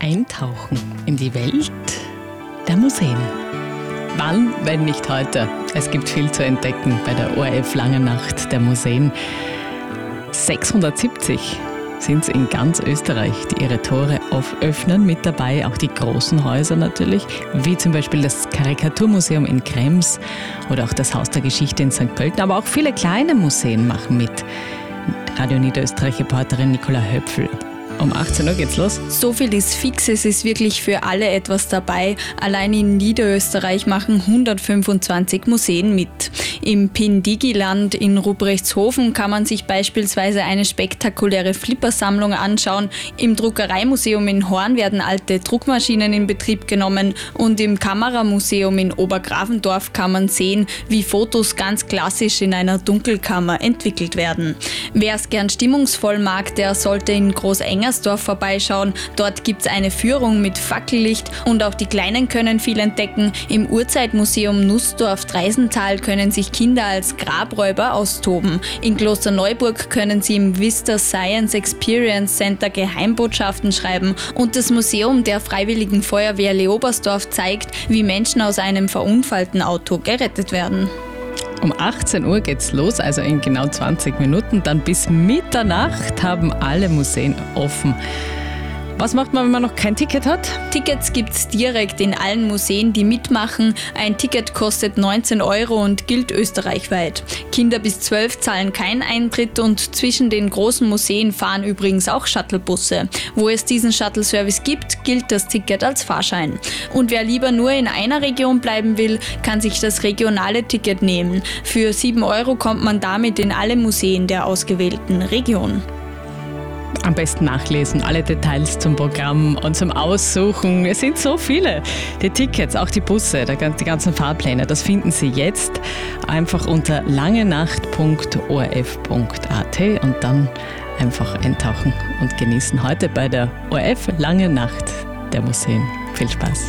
eintauchen in die Welt der Museen. Wann, wenn nicht heute? Es gibt viel zu entdecken bei der ORF Lange Nacht der Museen. 670 sind es in ganz Österreich, die ihre Tore öffnen. Mit dabei auch die großen Häuser natürlich, wie zum Beispiel das Karikaturmuseum in Krems oder auch das Haus der Geschichte in St. Pölten. Aber auch viele kleine Museen machen mit. Radio Niederösterreich-Reporterin Nicola Höpfl. Um 18 Uhr geht's los. So viel ist fix, es ist wirklich für alle etwas dabei. Allein in Niederösterreich machen 125 Museen mit. Im Pindigiland in Ruprechthofen kann man sich beispielsweise eine spektakuläre Flippersammlung anschauen. Im Druckereimuseum in Horn werden alte Druckmaschinen in Betrieb genommen und im Kameramuseum in Obergrafendorf kann man sehen, wie Fotos ganz klassisch in einer Dunkelkammer entwickelt werden. Wer es gern stimmungsvoll mag, der sollte in Großengersdorf vorbeischauen. Dort gibt's eine Führung mit Fackellicht und auch die Kleinen können viel entdecken. Im Urzeitmuseum Nussdorf-Dreisental können sich Kinder als Grabräuber austoben. In Klosterneuburg können sie im Vista Science Experience Center Geheimbotschaften schreiben und das Museum der Freiwilligen Feuerwehr Leobersdorf zeigt, wie Menschen aus einem verunfallten Auto gerettet werden. Um 18 Uhr geht's los, also in genau 20 Minuten. Dann bis Mitternacht haben alle Museen offen. Was macht man, wenn man noch kein Ticket hat? Tickets gibt's direkt in allen Museen, die mitmachen. Ein Ticket kostet 19 € und gilt österreichweit. Kinder bis 12 zahlen keinen Eintritt und zwischen den großen Museen fahren übrigens auch Shuttlebusse. Wo es diesen Shuttle-Service gibt, gilt das Ticket als Fahrschein. Und wer lieber nur in einer Region bleiben will, kann sich das regionale Ticket nehmen. Für 7 € kommt man damit in alle Museen der ausgewählten Region. Am besten nachlesen, alle Details zum Programm und zum Aussuchen. Es sind so viele. Die Tickets, auch die Busse, die ganzen Fahrpläne, das finden Sie jetzt einfach unter langenacht.orf.at und dann einfach eintauchen und genießen heute bei der ORF Lange Nacht der Museen. Viel Spaß.